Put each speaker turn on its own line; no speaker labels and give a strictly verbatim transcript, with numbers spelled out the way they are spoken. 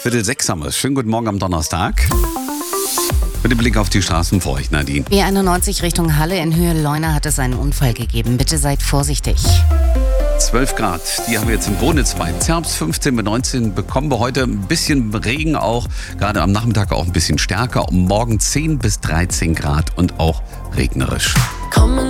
Viertel sechs haben wir es. Schönen guten Morgen am Donnerstag. Mit dem Blick auf die Straßen für euch, Nadine.
B einundneunzig Richtung Halle in Höhe Leuna hat es einen Unfall gegeben. Bitte seid vorsichtig.
zwölf Grad, die haben wir jetzt in Bonitz bei Zerbst. fünfzehn bis neunzehn bekommen wir heute. Ein bisschen Regen auch, gerade am Nachmittag auch ein bisschen stärker. Und morgen zehn bis dreizehn Grad und auch regnerisch.